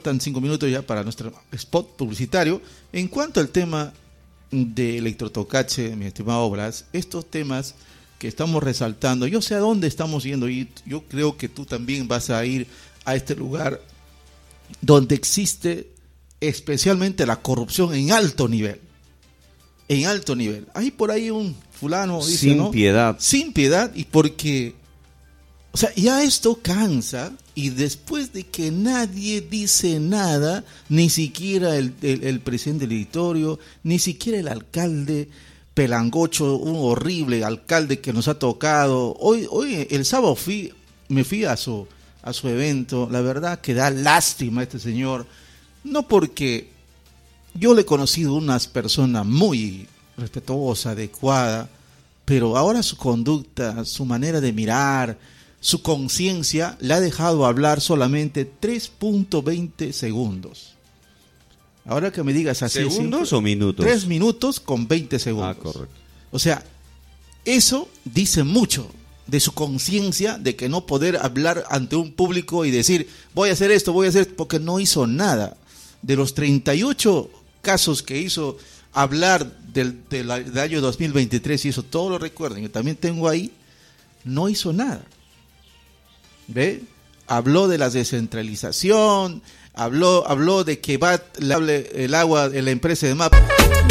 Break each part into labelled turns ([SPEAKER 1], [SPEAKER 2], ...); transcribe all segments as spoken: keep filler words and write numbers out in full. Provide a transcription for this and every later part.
[SPEAKER 1] faltan cinco minutos ya para nuestro spot publicitario. En cuanto al tema de Electrotocache, mi estimado Blas, estos temas que estamos resaltando, yo sé a dónde estamos yendo y yo creo que tú también vas a ir a este lugar donde existe especialmente la corrupción en alto nivel. En alto nivel. Hay por ahí un fulano, dice,
[SPEAKER 2] sin
[SPEAKER 1] ¿no?
[SPEAKER 2] piedad.
[SPEAKER 1] Sin piedad, y porque, o sea, ya esto cansa, y después de que nadie dice nada, ni siquiera el, el, el presidente del directorio, ni siquiera el alcalde Pelangocho, un horrible alcalde que nos ha tocado. Hoy, hoy el sábado fui, me fui a su, a su evento, la verdad que da lástima a este señor, no porque yo le he conocido una persona muy respetuosa, adecuada, pero ahora su conducta, su manera de mirar, su conciencia, le ha dejado hablar solamente tres punto veinte segundos. Ahora que me digas así.
[SPEAKER 2] ¿Segundos así, o minutos?
[SPEAKER 1] Tres minutos con veinte segundos.
[SPEAKER 2] Ah, correcto.
[SPEAKER 1] O sea, eso dice mucho de su conciencia, de que no poder hablar ante un público y decir, voy a hacer esto, voy a hacer esto, porque no hizo nada. De los treinta y ocho casos que hizo hablar del, del, del año dos mil veintitrés, y eso todos lo recuerdan, yo también tengo ahí, no hizo nada. ¿Ve? Habló de la descentralización, habló, habló de que va el agua en la empresa de MAP.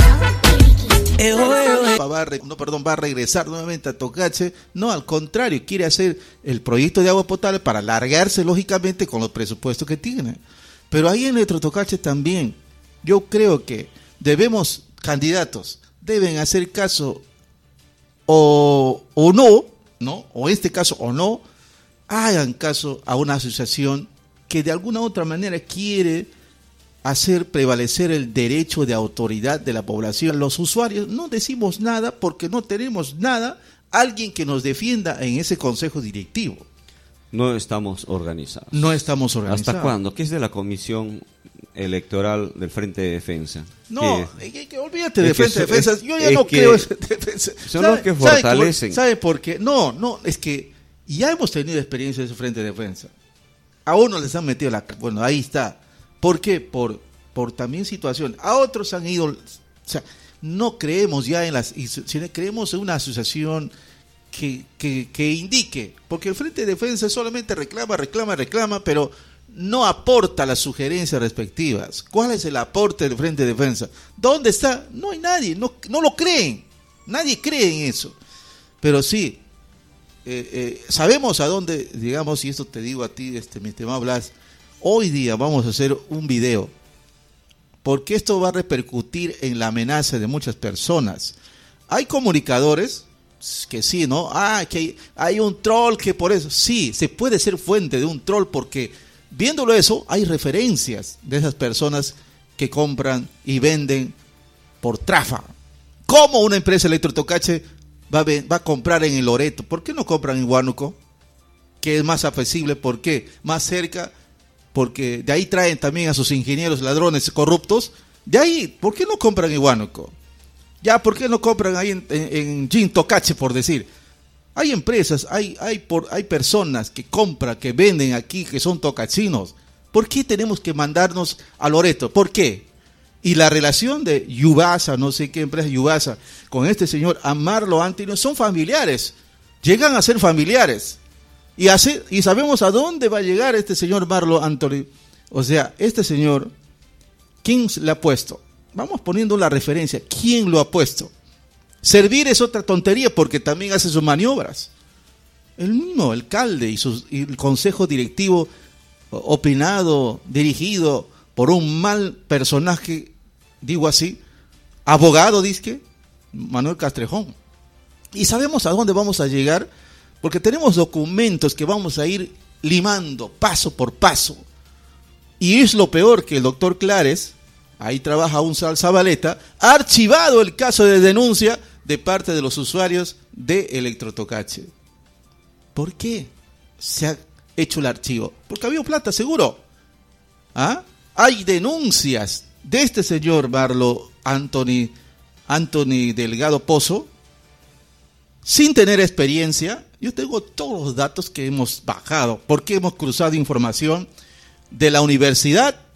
[SPEAKER 1] Va a, no, perdón, va a regresar nuevamente a Tocache. No, al contrario, quiere hacer el proyecto de agua potable para largarse lógicamente con los presupuestos que tiene. Pero ahí en Electrotocache también, yo creo que debemos, candidatos, deben hacer caso o, o no, ¿no? O en este caso o no, hagan caso a una asociación que de alguna u otra manera quiere hacer prevalecer el derecho de autoridad de la población. Los usuarios no decimos nada porque no tenemos nada, alguien que nos defienda en ese consejo directivo.
[SPEAKER 2] No estamos organizados.
[SPEAKER 1] No estamos organizados.
[SPEAKER 2] ¿Hasta cuándo? ¿Qué es de la comisión electoral del Frente de Defensa?
[SPEAKER 1] No, que, que olvídate de Frente de Defensa. Yo ya
[SPEAKER 2] es
[SPEAKER 1] no
[SPEAKER 2] que
[SPEAKER 1] creo en defensa.
[SPEAKER 2] Son los que fortalecen.
[SPEAKER 1] ¿Sabe por qué? No, no, es que ya hemos tenido experiencia de ese Frente de Defensa. A unos les han metido la... Bueno, ahí está. ¿Por qué? Por, por también situación. A otros han ido... O sea, no creemos ya en las... Sino creemos en una asociación que, que, que indique. Porque el Frente de Defensa solamente reclama, reclama, reclama, pero no aporta las sugerencias respectivas. ¿Cuál es el aporte del Frente de Defensa? ¿Dónde está? No hay nadie. No, no lo creen. Nadie cree en eso. Pero sí... Eh, eh, sabemos a dónde, digamos, y esto te digo a ti, este, mi estimado Blas, hoy día vamos a hacer un video, porque esto va a repercutir en la amenaza de muchas personas. Hay comunicadores que sí, ¿no? Ah, que hay, hay un troll que por eso, sí, se puede ser fuente de un troll, porque viéndolo eso, hay referencias de esas personas que compran y venden por tráfago. ¿Cómo una empresa Electrotocache Va a, va a comprar en el Loreto? ¿Por qué no compran en Huánuco? Que es más accesible. ¿Por qué? Más cerca, porque de ahí traen también a sus ingenieros ladrones corruptos. De ahí, ¿por qué no compran en Huánuco? Ya, ¿por qué no compran ahí en, en, en Jintocache, por decir? Hay empresas, hay, hay, por, hay personas que compran, que venden aquí, que son tocachinos. ¿Por qué tenemos que mandarnos a Loreto? ¿Por qué? Y la relación de Yubasa, no sé qué empresa Yubasa, con este señor Amarlo Antino, son familiares, llegan a ser familiares. Y, así, y sabemos a dónde va a llegar este señor Marlo Anthony. O sea, este señor, ¿quién le ha puesto? Vamos poniendo la referencia, ¿quién lo ha puesto? Servir es otra tontería porque también hace sus maniobras. El mismo alcalde y, sus, y el consejo directivo opinado, dirigido por un mal personaje, digo así, abogado, dizque, Manuel Castrejón. Y sabemos a dónde vamos a llegar, porque tenemos documentos que vamos a ir limando paso por paso. Y es lo peor que el doctor Clares, ahí trabaja un Zabaleta, ha archivado el caso de denuncia de parte de los usuarios de Electrotocache. ¿Por qué se ha hecho el archivo? Porque había plata, seguro. ¿Ah? Hay denuncias de este señor Marlo Anthony, Anthony Delgado Pozo, sin tener experiencia. Yo tengo todos los datos que hemos bajado, porque hemos cruzado información de la universidad